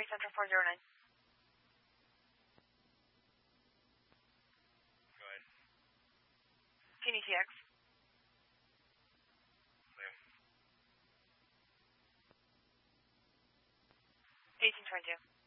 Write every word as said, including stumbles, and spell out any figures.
Miami Central four zero nine. Go ahead. T N E T X. Clear. eighteen twenty-two.